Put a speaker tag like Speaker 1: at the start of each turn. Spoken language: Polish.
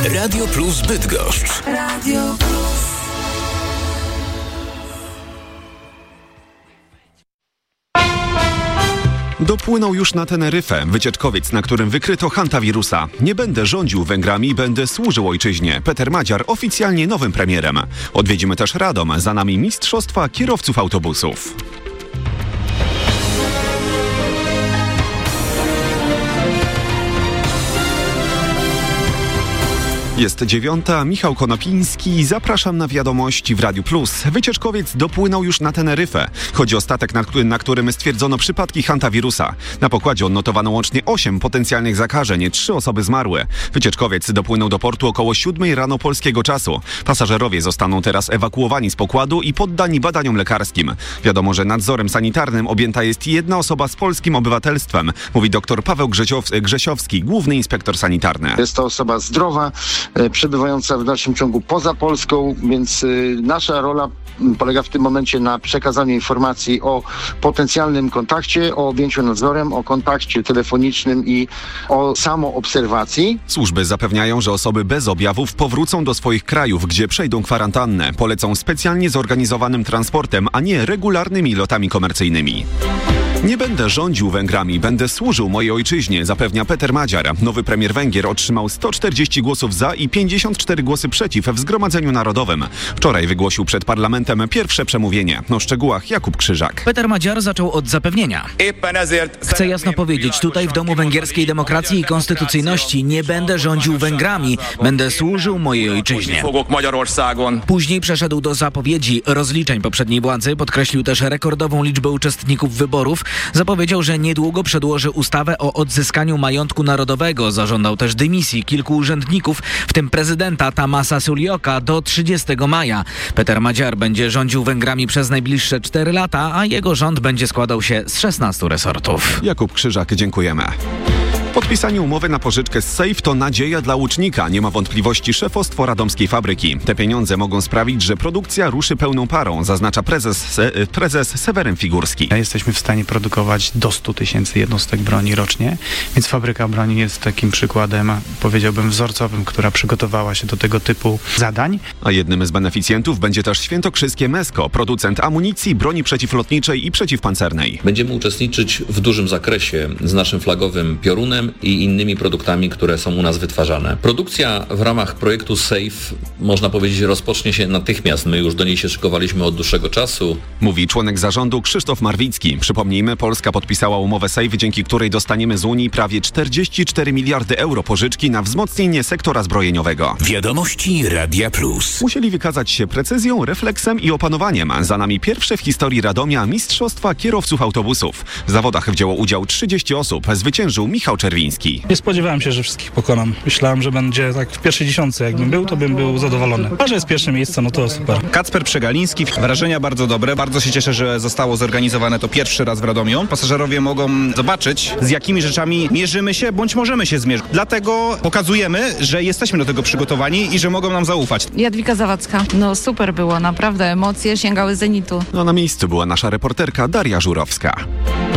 Speaker 1: Radio Plus Bydgoszcz. Radio Plus.
Speaker 2: Dopłynął już na Teneryfę wycieczkowiec, na którym wykryto hantawirusa. Nie będę rządził Węgrami, będę służył ojczyźnie. Peter Madziar oficjalnie nowym premierem. Odwiedzimy też Radom, za nami mistrzostwa kierowców autobusów. Jest 9:00, Michał Konopiński, zapraszam na wiadomości w Radiu Plus. Wycieczkowiec dopłynął już na Teneryfę. Chodzi o statek, na którym stwierdzono przypadki hantawirusa. Na pokładzie odnotowano łącznie 8 potencjalnych zakażeń, 3 osoby zmarły. Wycieczkowiec dopłynął do portu około 7:00 rano polskiego czasu. Pasażerowie zostaną teraz ewakuowani z pokładu i poddani badaniom lekarskim. Wiadomo, że nadzorem sanitarnym objęta jest jedna osoba z polskim obywatelstwem, mówi dr Paweł Grzesiowski, główny inspektor sanitarny.
Speaker 3: Jest to osoba zdrowa, przebywająca w dalszym ciągu poza Polską, więc nasza rola polega w tym momencie na przekazaniu informacji o potencjalnym kontakcie, o objęciu nadzorem, o kontakcie telefonicznym i o samoobserwacji.
Speaker 2: Służby zapewniają, że osoby bez objawów powrócą do swoich krajów, gdzie przejdą kwarantannę. Polecą specjalnie zorganizowanym transportem, a nie regularnymi lotami komercyjnymi. Nie będę rządził Węgrami, będę służył mojej ojczyźnie, zapewnia Peter Madziar. Nowy premier Węgier otrzymał 140 głosów za i 54 głosy przeciw w Zgromadzeniu Narodowym. Wczoraj wygłosił przed parlamentem pierwsze przemówienie. O szczegółach Jakub Krzyżak.
Speaker 4: Peter Madziar zaczął od zapewnienia. Chcę jasno powiedzieć, tutaj w Domu Węgierskiej Demokracji i Konstytucyjności nie będę rządził Węgrami, będę służył mojej ojczyźnie. Później przeszedł do zapowiedzi rozliczeń poprzedniej władzy, podkreślił też rekordową liczbę uczestników wyborów. Zapowiedział, że niedługo przedłoży ustawę o odzyskaniu majątku narodowego. Zażądał też dymisji kilku urzędników, w tym prezydenta Tamasa Sulioka, do 30 maja. Peter Madziar będzie rządził Węgrami przez najbliższe 4 lata, a jego rząd będzie składał się z 16 resortów.
Speaker 2: Jakub Krzyżak, dziękujemy. Podpisanie umowy na pożyczkę z Safe to nadzieja dla Łucznika. Nie ma wątpliwości szefostwo radomskiej fabryki. Te pieniądze mogą sprawić, że produkcja ruszy pełną parą, zaznacza prezes Seweryn Figurski.
Speaker 5: Jesteśmy w stanie produkować do 100 000 jednostek broni rocznie, więc fabryka broni jest takim przykładem, powiedziałbym, wzorcowym, która przygotowała się do tego typu zadań.
Speaker 2: A jednym z beneficjentów będzie też świętokrzyskie Mesko, producent amunicji, broni przeciwlotniczej i przeciwpancernej.
Speaker 6: Będziemy uczestniczyć w dużym zakresie z naszym flagowym Piorunem i innymi produktami, które są u nas wytwarzane. Produkcja w ramach projektu SAFE, można powiedzieć, rozpocznie się natychmiast. My już do niej się szykowaliśmy od dłuższego czasu.
Speaker 2: Mówi członek zarządu Krzysztof Marwicki. Przypomnijmy, Polska podpisała umowę SAFE, dzięki której dostaniemy z Unii prawie 44 miliardy euro pożyczki na wzmocnienie sektora zbrojeniowego.
Speaker 1: Wiadomości Radia Plus.
Speaker 2: Musieli wykazać się precyzją, refleksem i opanowaniem. Za nami pierwsze w historii Radomia mistrzostwa kierowców autobusów. W zawodach wzięło udział 30 osób. Zwyciężył Michał Czerwiński.
Speaker 7: Nie spodziewałem się, że wszystkich pokonam. Myślałem, że będzie tak w pierwszej dziesiątce. Jakbym był, to bym był zadowolony. A że jest pierwsze miejsce, no to super.
Speaker 8: Kacper Przegaliński. Wrażenia bardzo dobre. Bardzo się cieszę, że zostało zorganizowane to pierwszy raz w Radomiu. Pasażerowie mogą zobaczyć, z jakimi rzeczami mierzymy się, bądź możemy się zmierzyć. Dlatego pokazujemy, że jesteśmy do tego przygotowani i że mogą nam zaufać.
Speaker 9: Jadwiga Zawadzka. No super było, naprawdę. Emocje sięgały zenitu.
Speaker 2: Na miejscu była nasza reporterka Daria Żurowska.